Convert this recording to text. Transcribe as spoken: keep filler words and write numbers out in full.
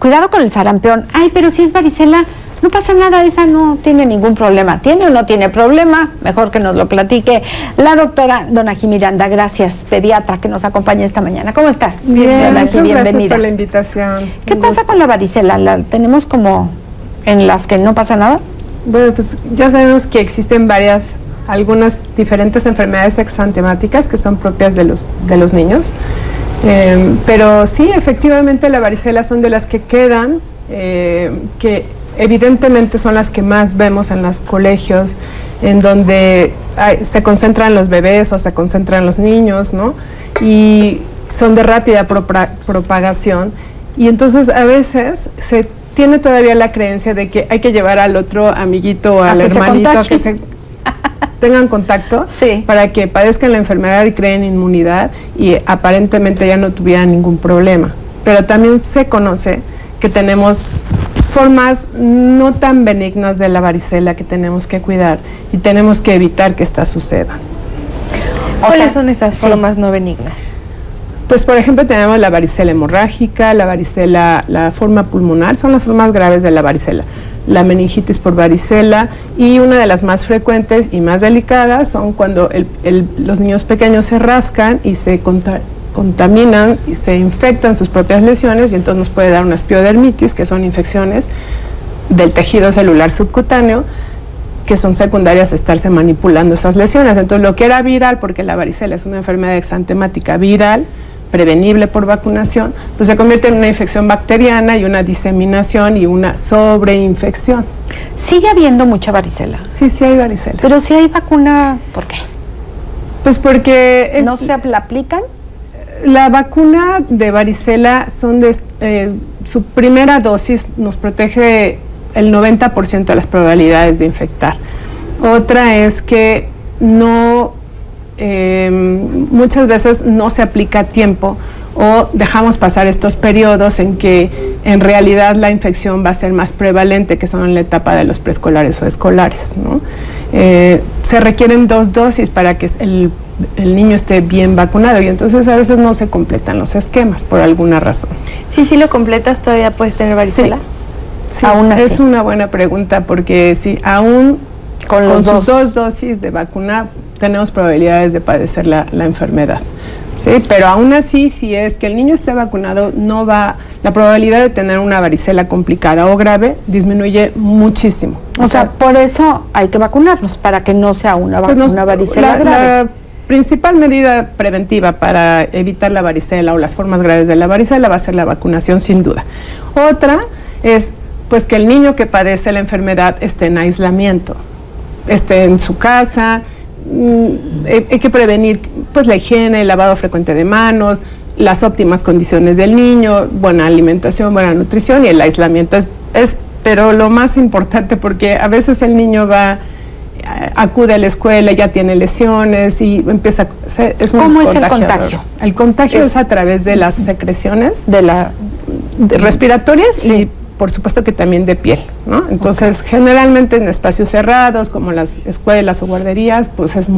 cuidado con el sarampión. Ay, pero si es varicela, no pasa nada, esa no tiene ningún problema. ¿Tiene o no tiene problema? Mejor que nos lo platique la doctora Donají Miranda. Gracias, pediatra, que nos acompaña esta mañana. ¿Cómo estás? Bien, Donají, bienvenida. Gracias por la invitación. ¿Qué pasa con la varicela? ¿La tenemos como en las que no pasa nada? Bueno, pues ya sabemos que existen varias, algunas diferentes enfermedades exantemáticas que son propias de los, de los niños. Eh, pero sí, efectivamente la varicela son de las que quedan, eh, que evidentemente son las que más vemos en los colegios, en donde hay, se concentran los bebés o se concentran los niños, ¿no? Y son de rápida propra, propagación. Y entonces a veces se tiene todavía la creencia de que hay que llevar al otro amiguito o al hermanito a que se tengan contacto, sí, para que padezcan la enfermedad y creen inmunidad y aparentemente ya no tuvieran ningún problema. Pero también se conoce que tenemos formas no tan benignas de la varicela que tenemos que cuidar y tenemos que evitar que éstas sucedan. ¿Cuáles o sea, son esas sí. formas no benignas? Pues por ejemplo tenemos la varicela hemorrágica, la varicela, la forma pulmonar, son las formas graves de la varicela. La meningitis por varicela y una de las más frecuentes y más delicadas son cuando el, el, los niños pequeños se rascan y se conta, contaminan y se infectan sus propias lesiones y entonces nos puede dar una espiodermitis, que son infecciones del tejido celular subcutáneo que son secundarias a estarse manipulando esas lesiones. Entonces lo que era viral, porque la varicela es una enfermedad exantemática viral, prevenible por vacunación, pues se convierte en una infección bacteriana y una diseminación y una sobreinfección. ¿Sigue habiendo mucha varicela? Sí, sí hay varicela. Pero si hay vacuna, ¿por qué? Pues porque... Es, ¿no se la aplican? La vacuna de varicela, son de, eh, su primera dosis nos protege el noventa por ciento de las probabilidades de infectar. Otra es que no... Eh, muchas veces no se aplica a tiempo o dejamos pasar estos periodos en que en realidad la infección va a ser más prevalente, que son en la etapa de los preescolares o escolares, ¿no? Eh, se requieren dos dosis para que el, el niño esté bien vacunado y entonces a veces no se completan los esquemas por alguna razón. Sí, si lo completas todavía puedes tener varicela. Sí, sí, aún así. Es una buena pregunta porque si aún con, con sus dos. dos dosis de vacuna tenemos probabilidades de padecer la, la enfermedad, ¿sí? Pero aún así, si es que el niño esté vacunado, no va, la probabilidad de tener una varicela complicada o grave disminuye muchísimo. O, o sea, sea, por eso hay que vacunarnos, para que no sea una, pues nos, una varicela la, grave. La principal medida preventiva para evitar la varicela o las formas graves de la varicela va a ser la vacunación, sin duda. Otra es pues que el niño que padece la enfermedad esté en aislamiento, esté en su casa. Hay que prevenir pues la higiene, el lavado frecuente de manos, las óptimas condiciones del niño, buena alimentación, buena nutrición y el aislamiento es, es pero lo más importante, porque a veces el niño va, acude a la escuela, ya tiene lesiones y empieza es un ¿Cómo es el contagio? El contagio es, es a través de las secreciones de la de respiratorias, sí, y por supuesto que también de piel, ¿no? Entonces, okay, generalmente en espacios cerrados, como las escuelas o guarderías, pues es muy